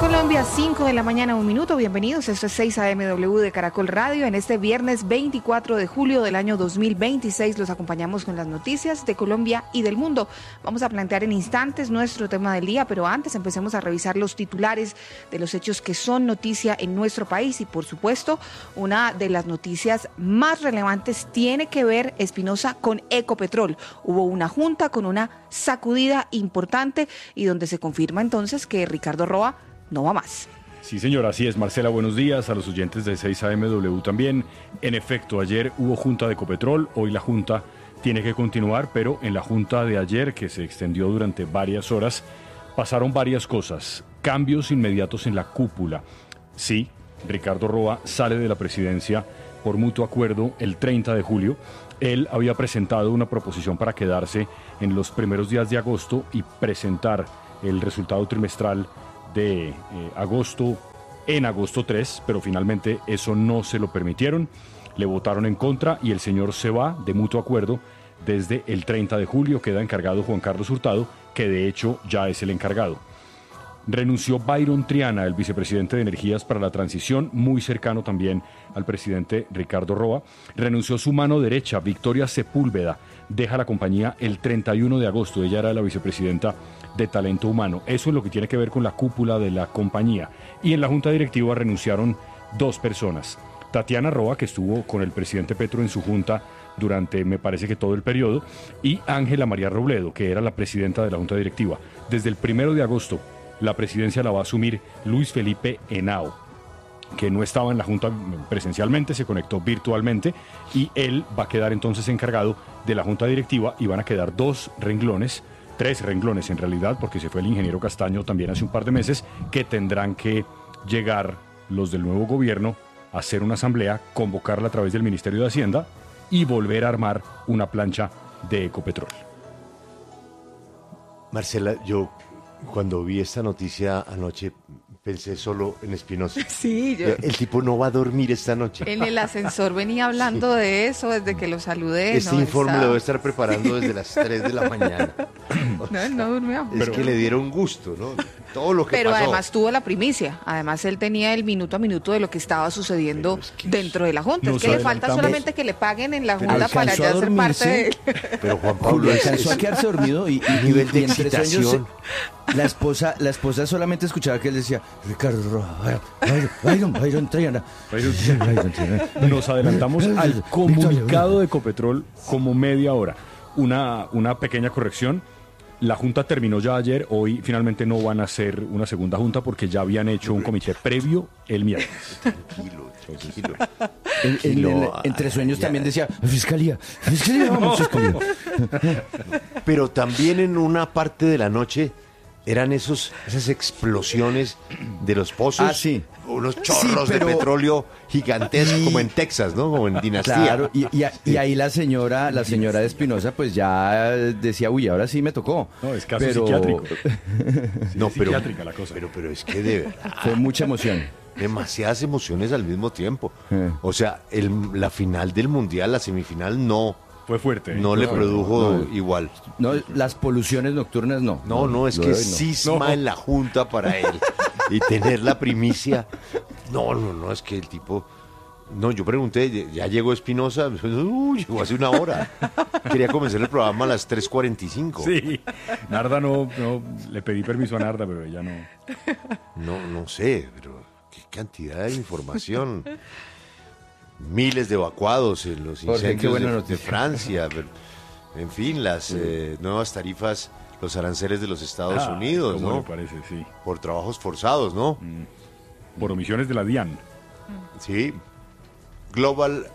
Colombia, 5 de la mañana, 1 minuto. Bienvenidos. Esto es 6 AMW de Caracol Radio. En este viernes 24 de julio del año 2026 los acompañamos con las noticias de Colombia y del mundo. Vamos a plantear en instantes nuestro tema del día, pero antes empecemos a revisar los titulares de los hechos que son noticia en nuestro país. Y por supuesto, una de las noticias más relevantes tiene que ver, Espinosa, con Ecopetrol. Hubo una junta con una sacudida importante y donde se confirma entonces que Ricardo Roa no va más. Sí, señor, así es. Marcela, buenos días. A los oyentes de 6 AMW también. En efecto, ayer hubo junta de Ecopetrol. Hoy la junta tiene que continuar, pero en la junta de ayer, que se extendió durante varias horas, pasaron varias cosas. Cambios inmediatos en la cúpula. Sí, Ricardo Roa sale de la presidencia por mutuo acuerdo el 30 de julio. Él había presentado una proposición para quedarse en los primeros días de agosto y presentar el resultado trimestral de agosto en agosto 3, pero finalmente eso no se lo permitieron, le votaron en contra y el señor se va de mutuo acuerdo desde el 30 de julio, queda encargado Juan Carlos Hurtado, que de hecho ya es el encargado. Renunció Byron Triana, el vicepresidente de Energías para la Transición, muy cercano también al presidente Ricardo Roa. Renunció su mano derecha, Victoria Sepúlveda, deja la compañía el 31 de agosto, ella era la vicepresidenta de Talento Humano. Eso es lo que tiene que ver con la cúpula de la compañía. Y en la junta directiva renunciaron 2 personas. Tatiana Roa, que estuvo con el presidente Petro en su junta durante, me parece que todo el periodo, y Ángela María Robledo, que era la presidenta de la junta directiva. Desde el 1 de agosto, la presidencia la va a asumir Luis Felipe Henao, que no estaba en la junta presencialmente, se conectó virtualmente, y él va a quedar entonces encargado de la junta directiva y van a quedar 2 renglones, 3 renglones en realidad, porque se fue el ingeniero Castaño también hace un par de meses, que tendrán que llegar los del nuevo gobierno a hacer una asamblea, convocarla a través del Ministerio de Hacienda y volver a armar una plancha de Ecopetrol. Marcela, yo cuando vi esta noticia anoche pensé solo en Espinosa. Sí, El tipo no va a dormir esta noche. en el ascensor venía hablando de eso desde que lo saludé. Este informe lo debe estar preparando desde las 3 de la mañana. No, él no durmió. Es que le dieron gusto, ¿no? Todo lo que Pero pasó. además tuvo la primicia. Además él tenía el minuto a minuto de lo que estaba sucediendo dentro de la Junta. Es que le falta solamente que le paguen en la Junta para ya ser parte de él. Pero Juan Pablo alcanzó a quedarse dormido y nivel de entre sueños, excitación. la esposa solamente escuchaba que él decía: Ricardo Roa, Byron Triana. Nos adelantamos al comunicado de Ecopetrol como media hora. Una pequeña corrección. La junta terminó ya ayer, hoy finalmente no van a hacer una segunda junta porque ya habían hecho un comité previo el miércoles. Tranquilo. Entre sueños también decía: Fiscalía, vamos, Fiscalía. Pero también en una parte de la noche eran esas explosiones de los pozos. Ah, sí. Unos chorros de petróleo gigantescos, como en Texas, ¿no? Como en Dinastía. Claro, y ahí la señora de Espinosa pues ya decía: uy, ahora sí me tocó. No, es caso psiquiátrico. No, pero, psiquiátrica la cosa. Pero es que de verdad, Fue mucha emoción. demasiadas emociones al mismo tiempo. O sea, la final del Mundial, la semifinal, no Fue fuerte. no le produjo igual. No, las poluciones nocturnas no. No, es lo que de hoy no. cisma en la junta para él. Y tener la primicia. No, es que el tipo... No, yo pregunté, ¿ya llegó Espinosa? Llegó hace una hora. Quería comenzar el programa a las 3:45. Sí, Narda no, le pedí permiso a Narda, pero ella no. No sé, pero qué cantidad de información. Miles de evacuados en los Jorge, incendios qué buena de noticia. Francia. En fin, las nuevas tarifas, los aranceles de los Estados Unidos, ¿Cómo ¿no? le parece? Sí. Por trabajos forzados, ¿no? Por omisiones de la DIAN. Sí. Global,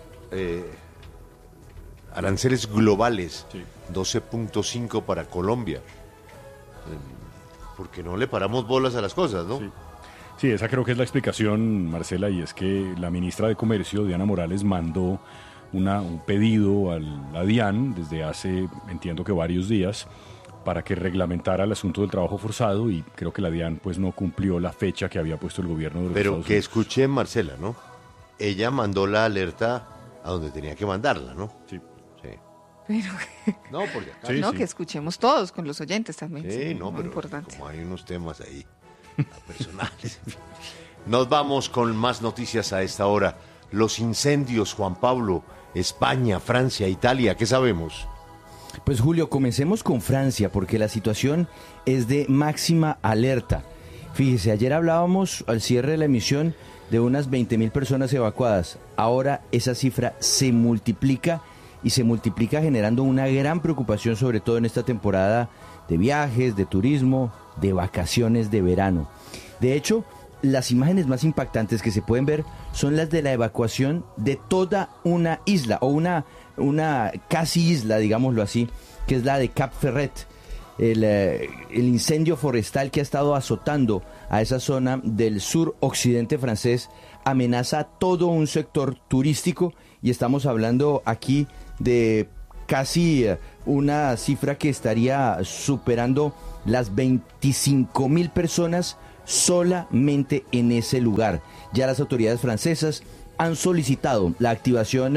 aranceles globales, Sí. 12.5 para Colombia. Porque no le paramos bolas a las cosas, ¿no? Sí. Sí, esa creo que es la explicación, Marcela, y es que la ministra de Comercio, Diana Morales, mandó un pedido a la DIAN desde hace, entiendo que varios días, para que reglamentara el asunto del trabajo forzado, y creo que la DIAN pues no cumplió la fecha que había puesto el gobierno de los Pero Estados que Unidos. escuché Marcela, ¿no? Ella mandó la alerta a donde tenía que mandarla, ¿no? Sí. Sí. Pero No, porque acá... Sí, no, sí. que escuchemos todos con los oyentes también. Sí, muy pero importante. como hay unos temas ahí. personales. Nos vamos con más noticias a esta hora. Los incendios, Juan Pablo, España, Francia, Italia, ¿qué sabemos? Pues Julio, comencemos con Francia, porque la situación es de máxima alerta. Fíjese, ayer hablábamos al cierre de la emisión de unas 20.000 personas evacuadas. Ahora esa cifra se multiplica y se multiplica generando una gran preocupación, sobre todo en esta temporada de viajes, de turismo, de vacaciones de verano. De hecho, las imágenes más impactantes que se pueden ver son las de la evacuación de toda una isla, o una casi isla, digámoslo así, que es la de Cap Ferret. El incendio forestal que ha estado azotando a esa zona del sur-occidente francés amenaza todo un sector turístico, y estamos hablando aquí de casi una cifra que estaría superando las 25.000 personas solamente en ese lugar. Ya las autoridades francesas han solicitado la activación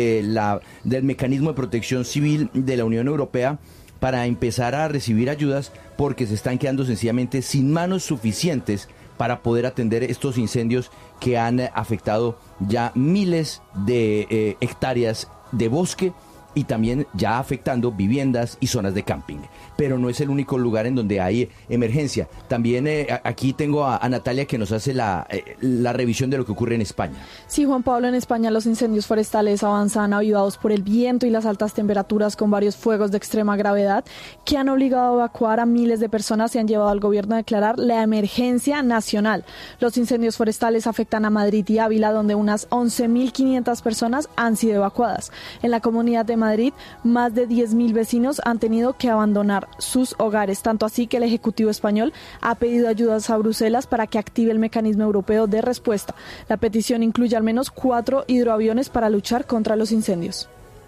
del mecanismo de protección civil de la Unión Europea para empezar a recibir ayudas, porque se están quedando sencillamente sin manos suficientes para poder atender estos incendios que han afectado ya miles de hectáreas de bosque, y también ya afectando viviendas y zonas de camping. Pero no es el único lugar en donde hay emergencia. También aquí tengo a Natalia, que nos hace la revisión de lo que ocurre en España. Sí, Juan Pablo, en España los incendios forestales avanzan avivados por el viento y las altas temperaturas, con varios fuegos de extrema gravedad que han obligado a evacuar a miles de personas y han llevado al gobierno a declarar la emergencia nacional. Los incendios forestales afectan a Madrid y Ávila, donde unas 11.500 personas han sido evacuadas. En la Comunidad de Madrid, más de 10.000 vecinos han tenido que abandonar sus hogares, tanto así que el Ejecutivo español ha pedido ayudas a Bruselas para que active el mecanismo europeo de respuesta. La petición incluye al menos 4 hidroaviones para luchar contra los incendios.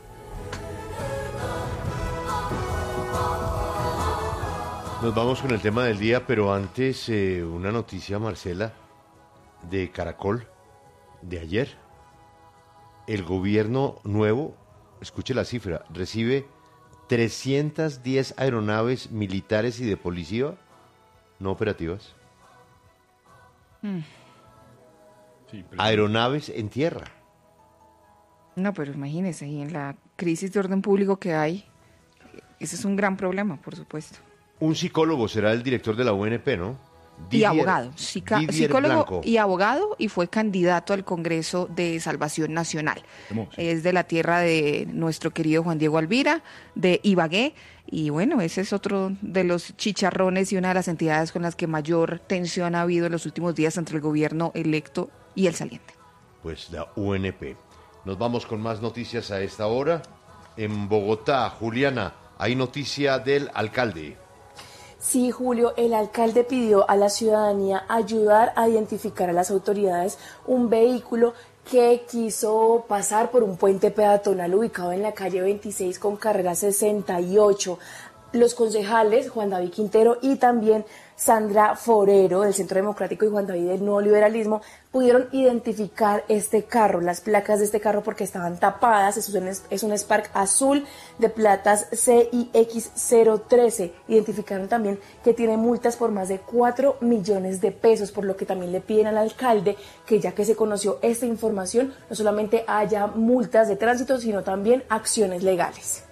Nos vamos con el tema del día, pero antes una noticia, Marcela, de Caracol, de ayer. El gobierno nuevo, escuche la cifra, recibe 310 aeronaves militares y de policía no operativas. Sí, pero... Aeronaves en tierra. No, pero imagínese, y en la crisis de orden público que hay, ese es un gran problema, por supuesto. Un psicólogo será el director de la UNP, ¿no? Y abogado, Didier psicólogo Blanco. y abogado, y fue candidato al Congreso de Salvación Nacional. Es de la tierra de nuestro querido Juan Diego Alvira, de Ibagué, y bueno, ese es otro de los chicharrones y una de las entidades con las que mayor tensión ha habido en los últimos días entre el gobierno electo y el saliente. Pues la UNP. Nos vamos con más noticias a esta hora. En Bogotá, Juliana, hay noticia del alcalde. Sí, Julio, el alcalde pidió a la ciudadanía ayudar a identificar a las autoridades un vehículo que quiso pasar por un puente peatonal ubicado en la calle 26 con carrera 68. Los concejales Juan David Quintero y también Sandra Forero del Centro Democrático y Juan David del Nuevo Liberalismo pudieron identificar este carro, las placas de este carro, porque estaban tapadas. Es un Spark azul de platas CIX013. Identificaron también que tiene multas por más de 4 millones de pesos, por lo que también le piden al alcalde que, ya que se conoció esta información, no solamente haya multas de tránsito, sino también acciones legales.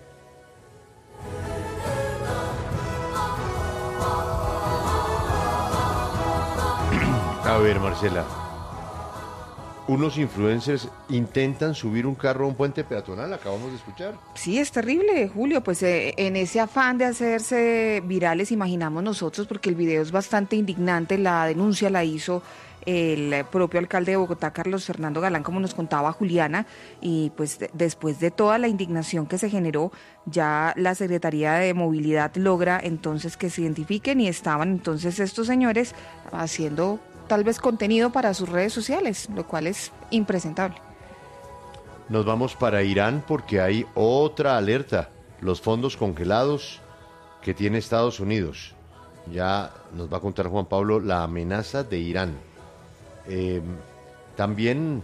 A ver, Marcela, unos influencers intentan subir un carro a un puente peatonal, acabamos de escuchar. Sí, es terrible, Julio, pues en ese afán de hacerse virales, imaginamos nosotros, porque el video es bastante indignante, la denuncia la hizo el propio alcalde de Bogotá, Carlos Fernando Galán, como nos contaba Juliana, y pues después de toda la indignación que se generó, ya la Secretaría de Movilidad logra entonces que se identifiquen, y estaban entonces estos señores haciendo tal vez contenido para sus redes sociales, lo cual es impresentable. Nos vamos para Irán porque hay otra alerta, los fondos congelados que tiene Estados Unidos. Ya nos va a contar Juan Pablo la amenaza de Irán. También,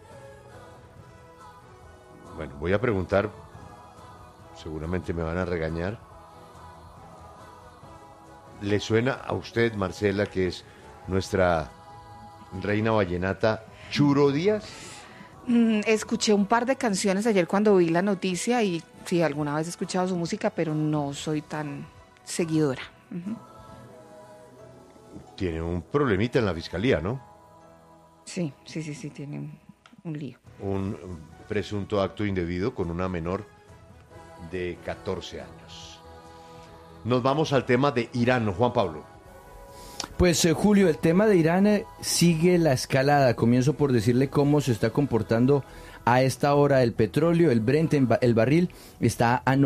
bueno, voy a preguntar, seguramente me van a regañar. ¿Le suena a usted, Marcela, que es nuestra reina vallenata, Churo Díaz? Escuché un par de canciones ayer cuando vi la noticia y sí, alguna vez he escuchado su música, pero no soy tan seguidora. Tiene un problemita en la fiscalía, ¿no? Sí, tiene un lío. Un presunto acto indebido con una menor de 14 años. Nos vamos al tema de Irán, Juan Pablo. Pues Julio, el tema de Irán sigue la escalada. Comienzo por decirle cómo se está comportando a esta hora el petróleo. El Brent, el barril, está a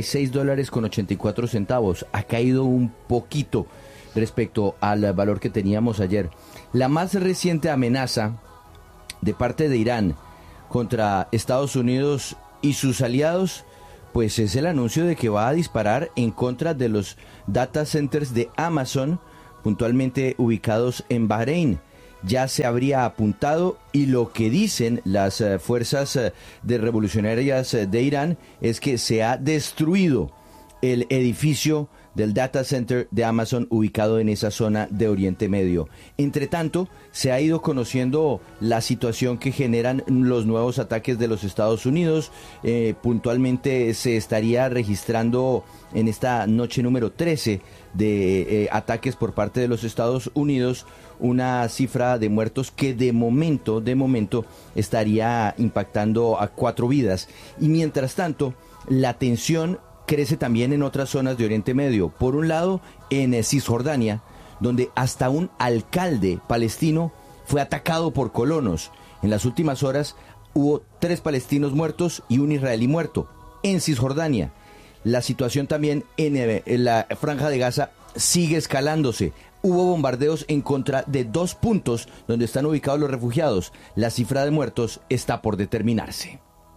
$96.84. Ha caído un poquito respecto al valor que teníamos ayer. La más reciente amenaza de parte de Irán contra Estados Unidos y sus aliados, pues es el anuncio de que va a disparar en contra de los data centers de Amazon, puntualmente ubicados en Bahrein. Ya se habría apuntado y lo que dicen las fuerzas de revolucionarias de Irán es que se ha destruido el edificio del data center de Amazon ubicado en esa zona de Oriente Medio. Entre tanto, se ha ido conociendo la situación que generan los nuevos ataques de los Estados Unidos. Puntualmente se estaría registrando en esta noche número 13 de ataques por parte de los Estados Unidos una cifra de muertos que de momento estaría impactando a 4 vidas. Y mientras tanto, la tensión crece también en otras zonas de Oriente Medio. Por un lado, en Cisjordania, donde hasta un alcalde palestino fue atacado por colonos. En las últimas horas hubo 3 palestinos muertos y un israelí muerto. En Cisjordania, la situación también en la Franja de Gaza sigue escalándose. Hubo bombardeos en contra de 2 puntos donde están ubicados los refugiados. La cifra de muertos está por determinarse.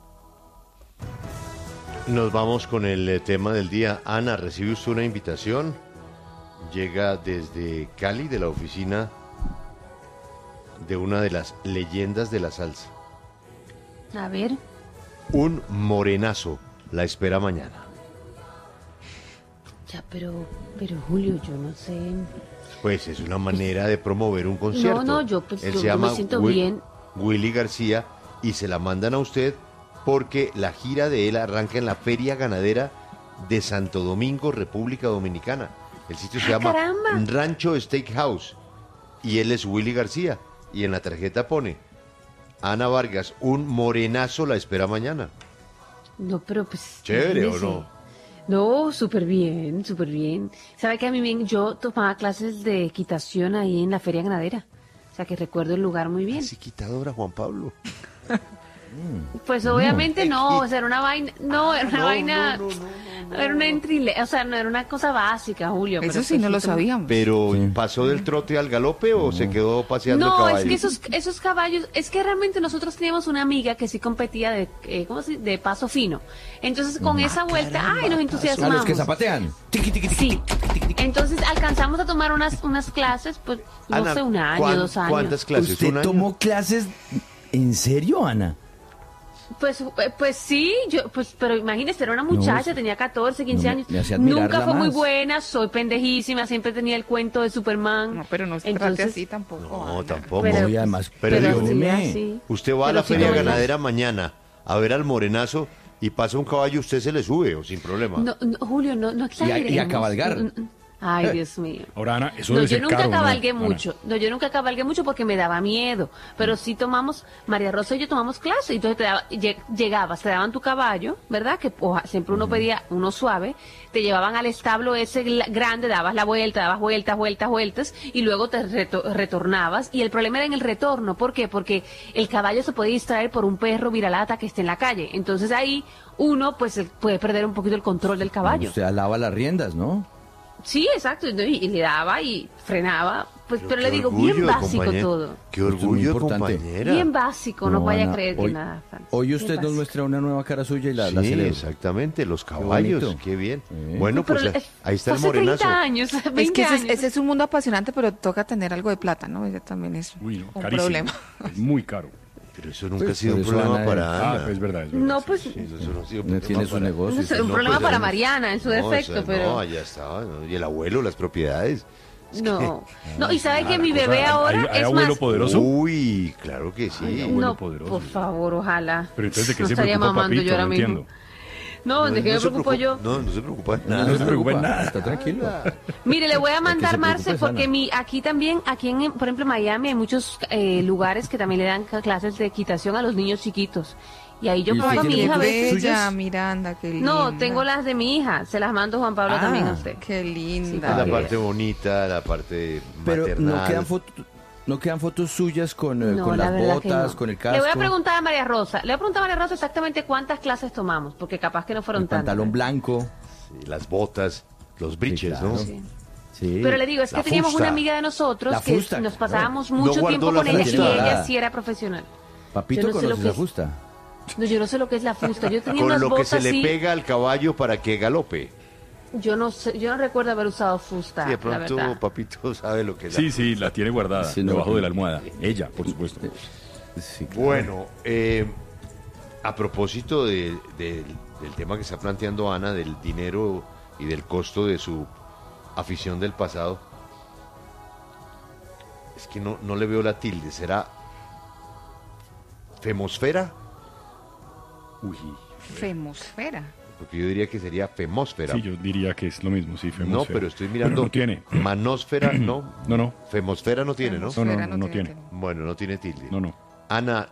Nos vamos con el tema del día. Ana, recibe usted una invitación. Llega desde Cali, de la oficina de una de las leyendas de la salsa. A ver. Un morenazo la espera mañana. Ya, pero Julio, yo no sé. Pues es una manera de promover un concierto. No, yo se llama me siento bien. Willy García, y se la mandan a usted porque la gira de él arranca en la Feria Ganadera de Santo Domingo, República Dominicana. El sitio se llama ¡Caramba! Rancho Steakhouse y él es Willy García, y en la tarjeta pone: Ana Vargas, un morenazo la espera mañana. No, pero pues... ¿Chévere imagínese. o no? No, súper bien, súper bien. ¿Sabe que a mí yo tomaba clases de equitación ahí en la Feria Ganadera? O sea que recuerdo el lugar muy bien. Así quitadora, Juan Pablo. Pues obviamente no, o sea, era una vaina, era una o sea, no era una cosa básica, Julio. Eso pero sí, pues no lo como- sabíamos. Pero ¿pasó del trote al galope o se quedó paseando el No, caballo? es que esos caballos, es que realmente nosotros teníamos una amiga que sí competía de paso fino. Entonces con esa vuelta, ay, nos A entusiasmamos. los que zapatean. Tiqui, tiqui, tiqui, Sí. tiqui, tiqui, tiqui. Entonces alcanzamos a tomar unas clases, pues no Ana, sé, un año, 2 años. ¿cuántas clases? ¿Usted ¿Un año? tomó clases? ¿En serio, Ana? Pues sí, pero imagínese, era una muchacha, tenía 14, 15 no, años. me hacía admirarla Nunca fue muy más. buena, soy pendejísima, siempre tenía el cuento de Superman. No, pero no se trate Entonces, así tampoco. No, Ana. tampoco. Pero- No, y además, pero perdóneme. así. Usted va a Pero la sí Feria no baila. Ganadera mañana a ver al morenazo y pasa un caballo, usted se le sube o sin problema. No, Julio, no exageremos. Y a cabalgar. Ay, Dios mío. Ahora, Ana, eso No, debe yo ser nunca caro, ¿no, cabalgué Ana? mucho. No, yo nunca cabalgué mucho porque me daba miedo. Pero sí tomamos, María Rosa y yo tomamos clase. Y entonces llegabas, te daban tu caballo, ¿verdad? Que siempre uno pedía uno suave. Te llevaban al establo ese grande, dabas la vuelta, dabas vueltas. Y luego te retornabas. Y el problema era en el retorno. ¿Por qué? Porque el caballo se puede distraer por un perro viralata que esté en la calle. Entonces ahí uno pues puede perder un poquito el control del caballo. Usted alaba las riendas, ¿no? Sí, exacto, y le daba y frenaba, pues, pero le qué digo, orgullo, bien básico compañera. todo. Qué Esto es muy orgullo, importante. compañera. Bien básico, no vaya Ana, a creer que hoy, nada. Francis. Hoy Bien usted nos básico. muestra una nueva cara suya y la Sí, celebro. exactamente, los caballos, bonito. qué bien. Sí. Bueno, Pero pues ahí está el hace morenazo. 30 años, 20 Es que años. ese es un mundo apasionante, pero toca tener algo de plata, ¿no? Ese también es Uy, no, un carísimo. problema. Es muy caro. Pero eso nunca ha Pues, sido por un eso problema Ana para Ana. Es verdad, es verdad. No, pues, Sí, eso no ha sido un No problema tiene su para- negocio. no sé, un No, problema pues, para no. Mariana en su No, defecto, o sea, pero... No, ya estaba. ¿No? Y el abuelo, las propiedades. No, no, y sabe que la mi cosa- bebé ahora ¿hay es abuelo más... poderoso? Uy, claro que sí. Ay, abuelo No, poderoso. por favor, ojalá. Pero entonces, ¿de qué No se estaría preocupa mamando papito? yo ahora No mismo. entiendo. No, ¿de qué me se preocupo preocupa- yo? No, no se preocupa de No, nada. no se preocupa preocupa nada, nada. está tranquilo. Mire, le voy a que mandar, se Marce, preocupe es porque Ana. aquí también, por ejemplo, en Miami hay muchos lugares que también le dan clases de equitación a los niños chiquitos. Y ahí yo ¿Y pongo usted a mi tiene hija a fotos veces... suyas? Bella, Miranda, qué linda. No, tengo las de mi hija. Se las mando Juan Pablo Ah, también a usted. Qué Es linda. la parte bonita, la parte Pero maternal. no quedan fotos suyas con No, las la verdad que botas, no. con el casco, Le voy a preguntar a María Rosa. Le voy a preguntar a María Rosa exactamente cuántas clases tomamos, porque capaz que no fueron el tantas. pantalón blanco. Sí, las botas, los briches, claro. ¿no? Sí. Sí. Pero le digo, es que La teníamos fusta. una amiga de nosotros La que fusta, nos claro. pasábamos No mucho guardó tiempo la con ella y fusta. ella sí era profesional. Papito Yo no sé lo conoce que la es. fusta. No, yo no sé lo que es la fusta. Yo tenía Con unas lo que botas se le así. pega al caballo para que galope. Yo no sé, yo no recuerdo haber usado fusta, Sí, de la pronto verdad. papito sabe lo que es Sí, sí, la tiene guardada, Sí, no, debajo no. de la almohada. Ella, por supuesto. Sí, claro. Bueno, a propósito del tema que está planteando Ana, del dinero y del costo de su afición del pasado, es que no le veo la tilde. ¿Será femosfera? Uy. Femosfera. Porque yo diría que sería femósfera. Sí, yo diría que es lo mismo, sí, no, femosfera. pero estoy mirando. No tiene. Manósfera, no. No, no, Femosfera no tiene, ¿no? Femosfera no tiene. Bueno, no tiene tilde. no, no. Ana,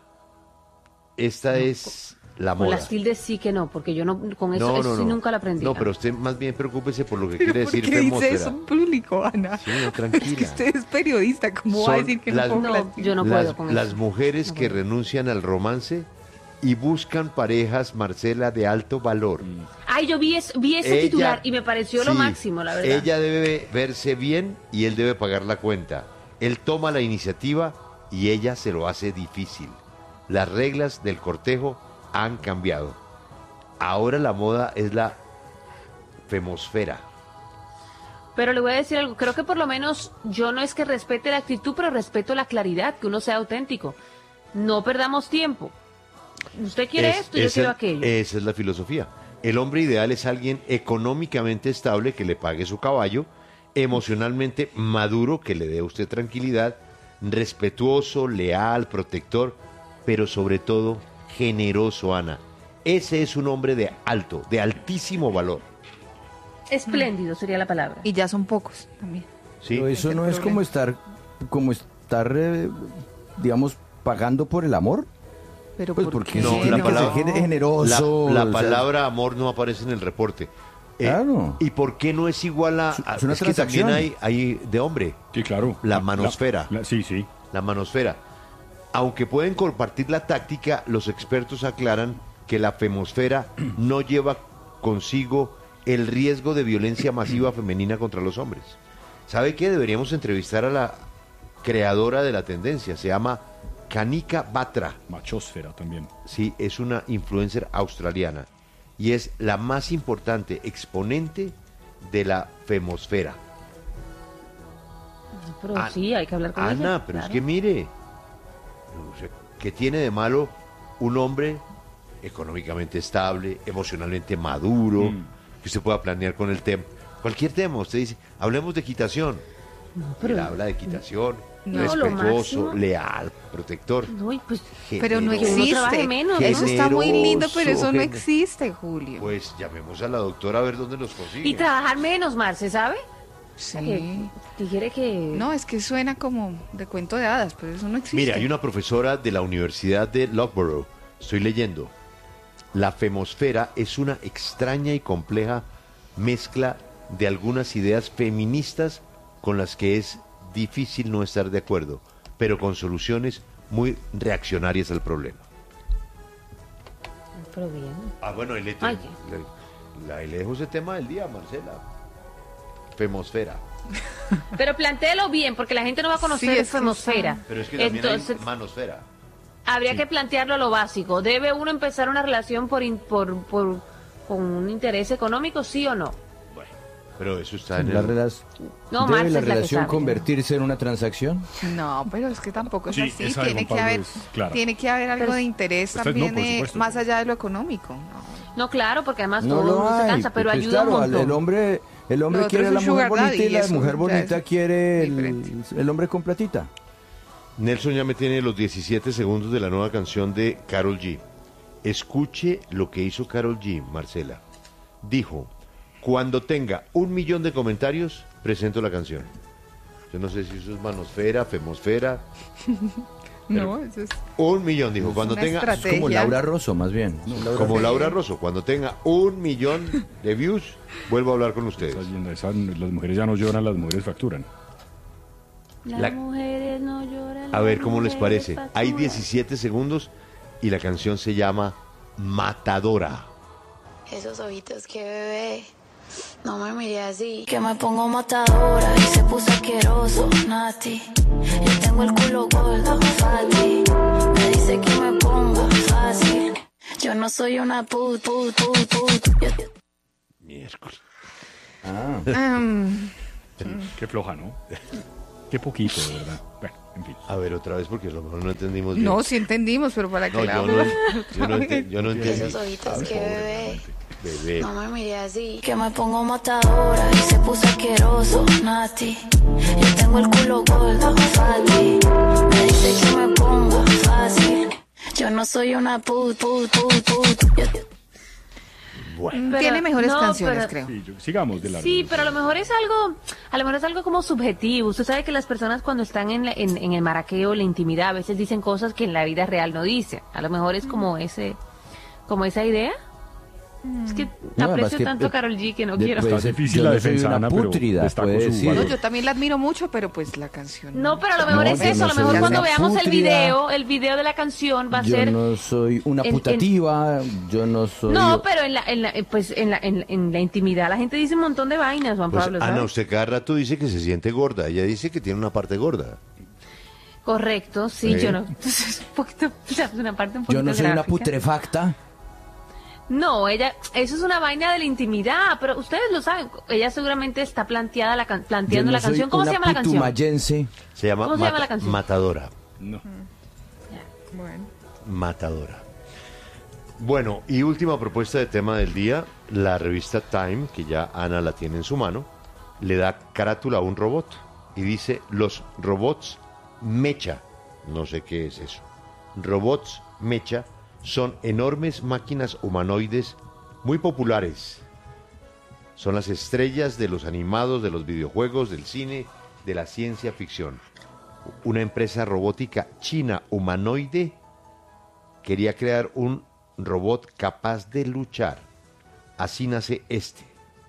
esta es la Con moda. las tildes sí que no, porque yo no, con eso, eso sí nunca la aprendí. No, pero usted más bien preocúpese por lo que ¿Pero quiere por decir qué dice femósfera. eso en público, Ana? Sí, no, Es tranquila. que usted es periodista, ¿cómo va a Son decir que las- no pongo No, las yo no puedo las, con las eso. mujeres No que puedo. renuncian al romance y buscan parejas, Marcela, de alto valor. Ay, yo vi ese Ella- titular y me pareció lo sí, máximo, la verdad. Ella debe verse bien y él debe pagar la cuenta. Él toma la iniciativa y ella se lo hace difícil. Las reglas del cortejo han cambiado. Ahora la moda es la femosfera. Pero le voy a decir algo, creo que por lo menos yo no es que respete la actitud, pero respeto la claridad, que uno sea auténtico. No perdamos tiempo. Usted quiere esto, yo quiero aquello. Esa es la filosofía. El hombre ideal es alguien económicamente estable que le pague su caballo, emocionalmente maduro que le dé a usted tranquilidad, respetuoso, leal, protector, pero sobre todo generoso, Ana. Ese es un hombre de alto, de altísimo valor. Espléndido sería la palabra. Y ya son pocos también. ¿Sí? Pero eso Es el no es problema. como estar, digamos, pagando por el amor. Pero Pues ¿por porque qué? No, tiene la que palabra- ser generoso. La o sea, palabra amor no aparece en el reporte. Claro. ¿Y por qué no es igual a...? Es una es que también transacción. hay de hombre, Sí, claro. La manosfera. Sí, sí. la manosfera. Aunque pueden compartir la táctica, los expertos aclaran que la femosfera no lleva consigo el riesgo de violencia masiva femenina contra los hombres. ¿Sabe qué? Deberíamos entrevistar a la creadora de la tendencia. Se llama Kanika Batra. Machosfera también. Sí, es una influencer australiana y es la más importante exponente de la femosfera. Pero Ana- sí, hay que hablar con Ana, ella. pero claro. es que mire, o sea, ¿qué tiene de malo un hombre económicamente estable, emocionalmente maduro, que usted pueda planear con el tema? Cualquier tema, usted dice, hablemos de equitación. pero- Él habla de equitación, No, lo respetuoso, máximo. leal, protector. No, y pues, Pero no generoso. Que uno trabaje existe. menos, Eso ¿no? está muy lindo, pero eso no Generoso, existe, Julio. Pues llamemos a la doctora a ver dónde los consigue. y trabajar menos, Marce, ¿sabe? Sí. Que quiere que... No, es que suena como de cuento de hadas, pero eso no existe. Mira, hay una profesora de la Universidad de Loughborough, estoy leyendo, la femosfera es una extraña y compleja mezcla de algunas ideas feministas con las que es difícil no estar de acuerdo, pero con soluciones muy reaccionarias al problema. Pero bien. Ah, bueno, ahí Ay, ahí le dejo ese tema del día, Marcela. Femosfera. Pero plantéelo bien, porque la gente no va a conocer Sí, es que femosfera. Pero es que también Entonces, hay manosfera. habría que plantearlo a lo básico. ¿Debe uno empezar una relación con un interés económico, sí o no? Pero eso está en La el... No, ¿Debe Marce la es la que relación sabe. convertirse en una transacción? No, pero es que tampoco es Sí, así. esa de Tiene Juan que Pablo haber, es clara. tiene que haber algo Pero- de interés Usted no, también, por supuesto, más pero- allá de lo económico. No, claro, porque además No todo lo uno se hay. cansa, pero pues ayuda un claro, montón. el hombre Lo otro quiere es a la un mujer sugar daddy, bonita y la eso mujer ya bonita es quiere diferente. el hombre con platita. Nelson ya me tiene los 17 segundos de la nueva canción de Karol G. Escuche lo que hizo Karol G, Marcela. Dijo, cuando tenga 1 millón de comentarios, presento la canción. Yo no sé si eso es manosfera, femosfera. No, eso es 1 millón, dijo. Cuando una tenga, estrategia. Como Laura Rosso, más bien. como Laura Rosso, cuando tenga 1 millón de views, vuelvo a hablar con ustedes. Estás viendo, las mujeres ya no lloran, las mujeres facturan. Las La- mujeres no lloran. A ver las cómo les mujeres parece. Hay facturan. 17 segundos y la canción se llama Matadora. Esos ojitos que bebé, no me mire así. Que me pongo matadora y se puso asqueroso, Nati. Yo tengo el culo gordo, fati. Me dice que me ponga fácil. Yo no soy una put. Miércoles. Qué floja, ¿no? Qué poquito, de verdad. Bueno, en fin. A ver, otra vez porque a lo mejor no entendimos bien. No, sí entendimos, pero para que No, la yo no entendí. Esos ojitos que bebé, Bebé. no me mire así. Que me pongo matadora y se puso asqueroso, Nati. Yo tengo el culo gordo, fati. Me dice que me ponga fácil. Yo no soy una put. Bueno, Pero- tiene mejores no, canciones, pero- creo. Sí, sigamos de largo. Sí, pero a lo mejor es algo como subjetivo. Usted sabe que las personas cuando están en el maraqueo, en la intimidad, a veces dicen cosas que en la vida real no dicen. A lo mejor es como esa idea. Es que No, aprecio además que, tanto a Karol G que no de- quiero. pues, Está difícil yo la no soy defensa, una Ana, pero pútrida, destaco puede su decir. valor. No, yo también la admiro mucho, pero pues la canción. No, pero a lo mejor No, es yo eso. no A lo mejor soy cuando una veamos pútrida. el video de la canción va a Yo ser. no soy una en- putativa, yo no soy... No, pero en la intimidad la gente dice un montón de vainas, Juan pues Pablo. Ana, ¿sabes? usted cada rato dice que se siente gorda. Ella dice que tiene una parte gorda. Correcto, sí, Sí. yo no. Es un poquito, o sea, es una parte un poquito Yo no soy una gráfica. putrefacta. No, eso es una vaina de la intimidad, pero ustedes lo saben. Ella seguramente está planteando la Yo no soy canción. ¿Cómo se una llama la canción? putumayense. Se llama, ¿Cómo se llama la canción? Matadora. No. Bueno. Matadora. Bueno, y última propuesta de tema del día. La revista Time, que ya Ana la tiene en su mano, le da carátula a un robot y dice, los robots mecha. No sé qué es eso. Robots mecha son enormes máquinas humanoides muy populares. Son las estrellas de los animados, de los videojuegos, del cine, de la ciencia ficción. Una empresa robótica china humanoide quería crear un robot capaz de luchar. Así nace este.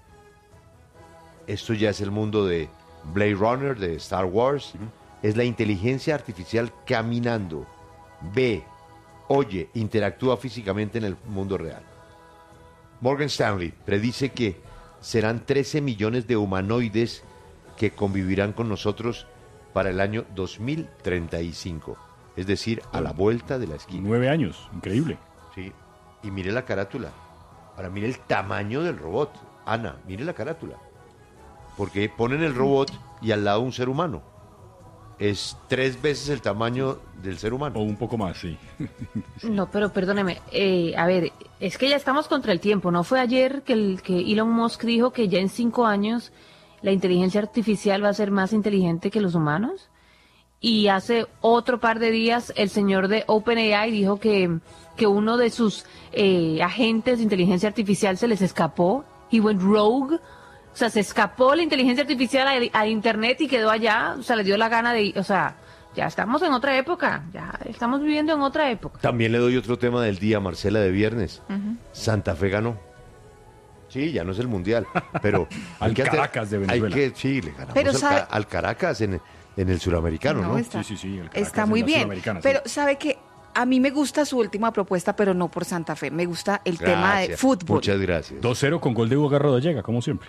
Esto ya es el mundo de Blade Runner, de Star Wars. Es la inteligencia artificial caminando. Ve, oye, interactúa físicamente en el mundo real. Morgan Stanley predice que serán 13 millones de humanoides que convivirán con nosotros para el año 2035. Es decir, a la vuelta de la esquina. 9 años, increíble. Sí. Y mire la carátula. Ahora mire el tamaño del robot. Ana, mire la carátula. Porque ponen el robot y al lado un ser humano. Es 3 veces el tamaño del ser humano. O un poco más, sí. No, pero perdóneme. A ver, es que ya estamos contra el tiempo. ¿No fue ayer que Elon Musk dijo que ya en 5 años la inteligencia artificial va a ser más inteligente que los humanos? Y hace otro par de días el señor de OpenAI dijo que uno de sus agentes de inteligencia artificial se les escapó. He went rogue. O sea, se escapó la inteligencia artificial a Internet y quedó allá. O sea, le dio la gana de ir. O sea, ya estamos en otra época. Ya estamos viviendo en otra época. También le doy otro tema del día, Marcela, de viernes. Santa Fe ganó. Sí, ya no es el mundial, pero Al Caracas de Venezuela. Sí, le ganamos Pero sabe- al Caracas en el suramericano, ¿no? Está, Sí, el Caracas está en muy la bien. Sudamericana, Pero sí. sabe que a mí me gusta su última propuesta, pero no por Santa Fe. Me gusta el tema de Gracias, fútbol. Muchas gracias. 2-0 con gol de Hugo Garroda llega, como siempre.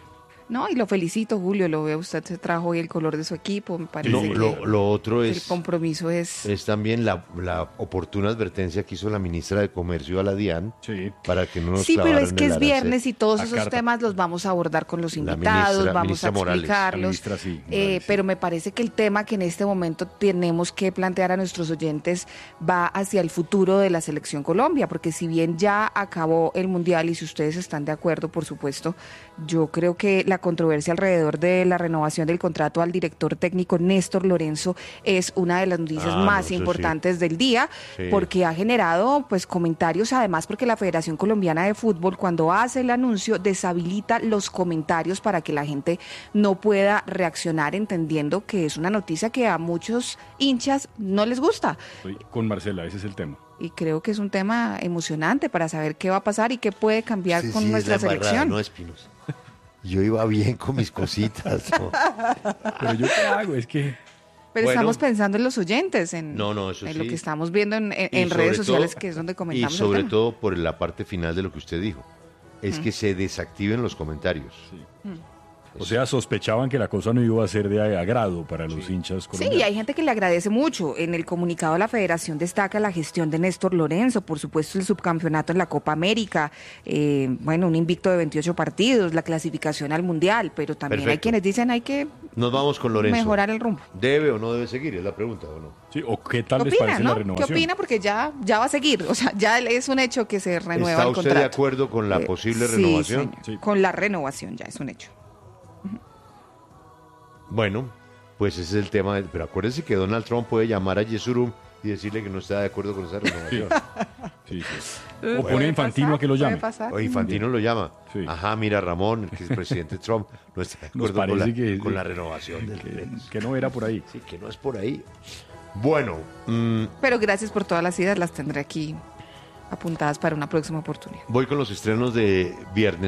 No, y lo felicito, Julio, lo veo, usted se trajo hoy el color de su equipo, me parece que Lo otro el es compromiso es también la oportuna advertencia que hizo la ministra de Comercio a la DIAN Sí. para que no nos sí, pero clavaran es que el es arancel. viernes y todos A esos carta. temas los vamos a abordar con los La invitados, ministra vamos a Morales. explicarlos. La ministra, sí, Morales, sí. Pero me parece que el tema que en este momento tenemos que plantear a nuestros oyentes va hacia el futuro de la Selección Colombia, porque si bien ya acabó el Mundial y si ustedes están de acuerdo, por supuesto, yo creo que la controversia alrededor de la renovación del contrato al director técnico Néstor Lorenzo es una de las noticias más eso sí. importantes del día, Sí. porque ha generado pues comentarios, además porque la Federación Colombiana de Fútbol cuando hace el anuncio deshabilita los comentarios para que la gente no pueda reaccionar, entendiendo que es una noticia que a muchos hinchas no les gusta. Estoy con Marcela, ese es el tema. Y creo que es un tema emocionante para saber qué va a pasar y qué puede cambiar Sí, con sí, es nuestra la embarrada, selección. no, Espinosa. Yo iba bien con mis cositas. ¿no? Pero yo qué hago, es que... Pero Bueno. estamos pensando en los oyentes, en, No, eso en lo sí. que estamos viendo en Y sobre redes sociales, todo- que es donde Y comentamos el sobre tema. todo por la parte final de lo que usted dijo, es que se desactiven los comentarios. O sea, sospechaban que la cosa no iba a ser de agrado para los hinchas Sí, colombianos. y hay gente que le agradece mucho. En el comunicado de la Federación destaca la gestión de Néstor Lorenzo, por supuesto el subcampeonato en la Copa América, un invicto de 28 partidos, la clasificación al Mundial, pero también hay Perfecto. quienes dicen hay que Nos vamos con Lorenzo. mejorar el rumbo. ¿Debe o no debe seguir? Es la pregunta, ¿o no? Sí, ¿o qué tal ¿Qué les opina, parece la no? ¿Qué renovación? opina? Porque ya va a seguir, o sea, ya es un hecho que se renueva ¿Está el usted contrato. de acuerdo con la posible sí, renovación? señor. Sí. Con la renovación ya es un hecho. Bueno, pues ese es el tema. Pero acuérdense que Donald Trump puede llamar a Yesurum y decirle que no está de acuerdo con esa renovación. Sí, sí. O pone a Infantino a que lo llame. O Infantino lo llama. Sí. Ajá, mira, Ramón, que es presidente Trump, no está de Nos acuerdo parece con la renovación del que no era por ahí. Sí, que no es por ahí. Bueno, Pero gracias por todas las ideas, las tendré aquí apuntadas para una próxima oportunidad. voy con los estrenos de viernes.